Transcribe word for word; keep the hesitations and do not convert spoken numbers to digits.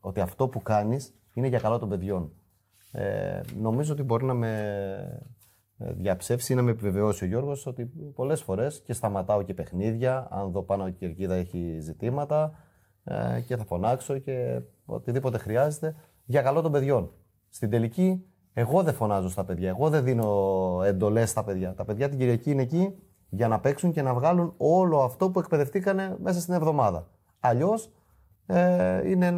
ότι αυτό που κάνεις είναι για καλό των παιδιών. Ε, νομίζω ότι μπορεί να με διαψεύσει ή να με επιβεβαιώσει ο Γιώργος ότι πολλές φορές και σταματάω και παιχνίδια, αν δω πάνω η κερκίδα έχει ζητήματα ε, και θα φωνάξω και οτιδήποτε χρειάζεται για καλό των παιδιών. Στην τελική, εγώ δεν φωνάζω στα παιδιά, εγώ δεν δίνω εντολές στα παιδιά. Τα παιδιά την Κυριακή είναι εκεί για να παίξουν και να βγάλουν όλο αυτό που εκπαιδευτήκανε μέσα στην εβδομάδα. Αλλιώς ε, είναι ένα